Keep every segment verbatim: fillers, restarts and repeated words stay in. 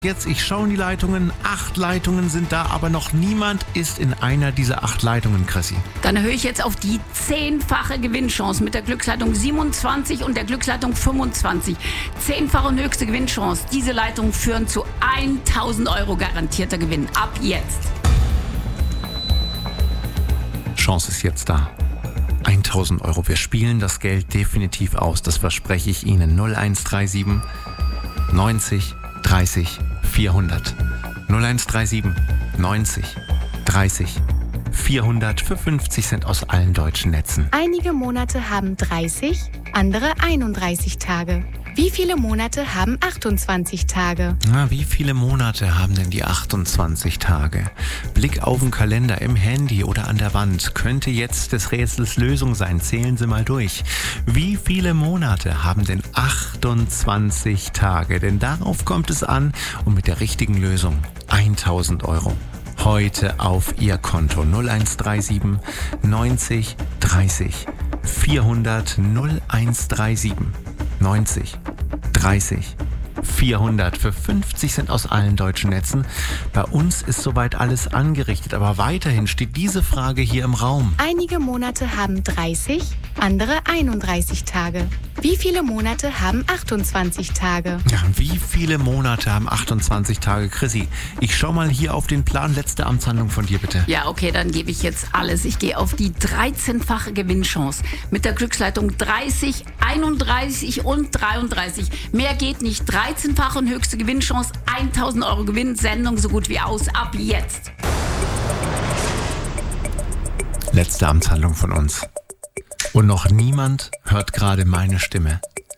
Jetzt, ich schaue in die Leitungen. Acht Leitungen sind da, aber noch niemand ist in einer dieser acht Leitungen, Chrissy. Dann erhöhe ich jetzt auf die zehnfache Gewinnchance mit der Glücksleitung siebenundzwanzig und der Glücksleitung fünfundzwanzig. Zehnfache und höchste Gewinnchance. Diese Leitungen führen zu tausend Euro garantierter Gewinn. Ab jetzt. Chance ist jetzt da. tausend Euro. Wir spielen das Geld definitiv aus. Das verspreche ich Ihnen. null eins drei sieben neunzig dreißig vierhundert. null eins drei sieben neunzig dreißig vierhundert für fünfzig Cent aus allen deutschen Netzen. Einige Monate haben dreißig, andere einunddreißig Tage. Wie viele Monate haben achtundzwanzig Tage? Na, wie viele Monate haben denn die achtundzwanzig Tage? Blick auf den Kalender im Handy oder an der Wand könnte jetzt des Rätsels Lösung sein. Zählen Sie mal durch. Wie viele Monate haben denn achtundzwanzig Tage? Denn darauf kommt es an und mit der richtigen Lösung tausend Euro. Heute auf Ihr Konto null eins drei sieben neunzig dreißig vierhundert null eins drei sieben neunzig dreißig vierhundert für fünfzig Cent aus allen deutschen Netzen. Bei uns ist soweit alles angerichtet, aber weiterhin steht diese Frage hier im Raum. Einige Monate haben dreißig, andere einunddreißig Tage. Wie viele Monate haben achtundzwanzig Tage? Ja, wie viele Monate haben achtundzwanzig Tage? Chrissy, ich schau mal hier auf den Plan. Letzte Amtshandlung von dir, bitte. Ja, okay, dann gebe ich jetzt alles. Ich gehe auf die dreizehnfache Gewinnchance mit der Glücksleitung dreißig, einunddreißig und dreiunddreißig. Mehr geht nicht. dreizehnfache und höchste Gewinnchance, tausend Euro Gewinn. Sendung so gut wie aus. Ab jetzt. Letzte Amtshandlung von uns. Und noch niemand hört gerade meine Stimme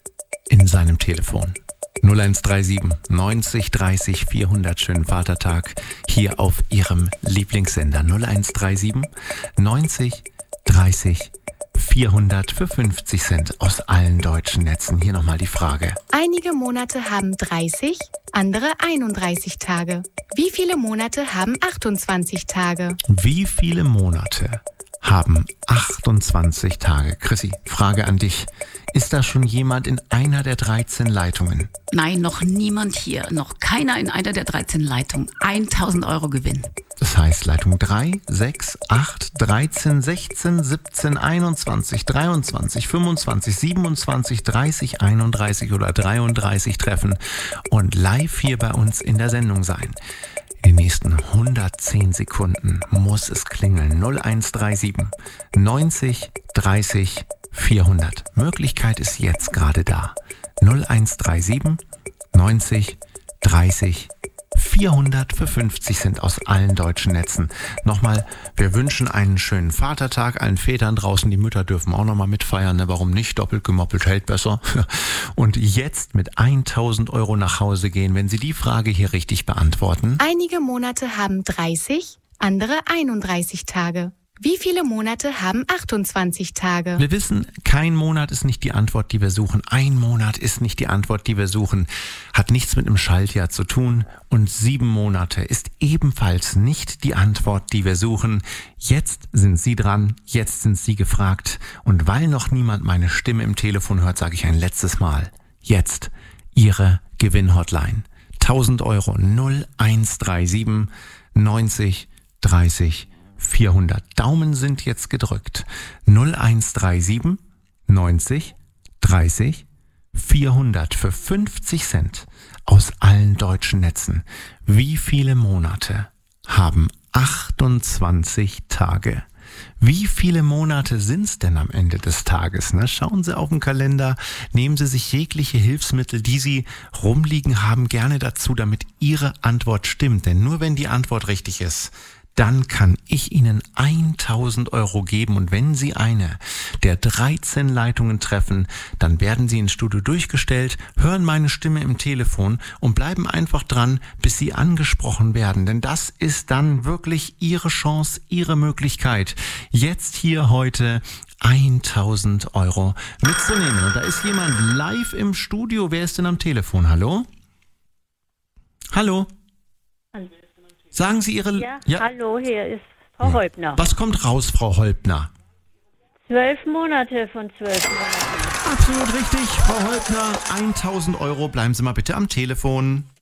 in seinem Telefon. null eins drei sieben neunzig dreißig vierhundert. Schönen Vatertag hier auf Ihrem Lieblingssender. null eins drei sieben neunzig dreißig vierhundert für fünfzig Cent aus allen deutschen Netzen. Hier nochmal die Frage. Einige Monate haben dreißig, andere einunddreißig Tage. Wie viele Monate haben achtundzwanzig Tage? Wie viele Monate haben achtundzwanzig Tage? Chrissy, Frage an dich. Ist da schon jemand in einer der dreizehn Leitungen? Nein, noch niemand hier. Noch keiner in einer der dreizehn Leitungen. tausend Euro Gewinn. Das heißt Leitung drei, sechs, acht, dreizehn, sechzehn, siebzehn, einundzwanzig, dreiundzwanzig, fünfundzwanzig, siebenundzwanzig, dreißig, einunddreißig oder dreiunddreißig treffen und live hier bei uns in der Sendung sein. In den nächsten hundertzehn Sekunden muss es klingeln. null eins drei sieben neunzig dreißig vierhundert. Möglichkeit ist jetzt gerade da. null eins drei sieben neunzig dreißig vierhundert für fünfzig Cent aus allen deutschen Netzen. Nochmal, wir wünschen einen schönen Vatertag allen Vätern draußen. Die Mütter dürfen auch nochmal mitfeiern. Ne? Warum nicht? Doppelt gemoppelt hält besser. Und jetzt mit tausend Euro nach Hause gehen, wenn Sie die Frage hier richtig beantworten. Einige Monate haben dreißig, andere einunddreißig Tage. Wie viele Monate haben achtundzwanzig Tage? Wir wissen, kein Monat ist nicht die Antwort, die wir suchen. Ein Monat ist nicht die Antwort, die wir suchen. Hat nichts mit einem Schaltjahr zu tun. Und sieben Monate ist ebenfalls nicht die Antwort, die wir suchen. Jetzt sind Sie dran, jetzt sind Sie gefragt. Und weil noch niemand meine Stimme im Telefon hört, sage ich ein letztes Mal. Jetzt Ihre Gewinnhotline. tausend Euro null eins drei sieben neunzig dreißig vierhundert. Daumen sind jetzt gedrückt. null eins drei sieben neunzig dreißig vierhundert für fünfzig Cent aus allen deutschen Netzen. Wie viele Monate haben achtundzwanzig Tage? Wie viele Monate sind's denn am Ende des Tages? Ne? Schauen Sie auf den Kalender, nehmen Sie sich jegliche Hilfsmittel, die Sie rumliegen haben, gerne dazu, damit Ihre Antwort stimmt. Denn nur wenn die Antwort richtig ist, dann kann ich Ihnen tausend Euro geben. Und wenn Sie eine der dreizehn Leitungen treffen, dann werden Sie ins Studio durchgestellt, hören meine Stimme im Telefon und bleiben einfach dran, bis Sie angesprochen werden. Denn das ist dann wirklich Ihre Chance, Ihre Möglichkeit, jetzt hier heute tausend Euro mitzunehmen. Und da ist jemand live im Studio. Wer ist denn am Telefon? Hallo? Hallo? Sagen Sie Ihre... Ja, ja, hallo, hier ist Frau Holpner. Was kommt raus, Frau Holpner? Zwölf Monate von zwölf Monaten. Absolut richtig, Frau Holpner. tausend Euro, bleiben Sie mal bitte am Telefon.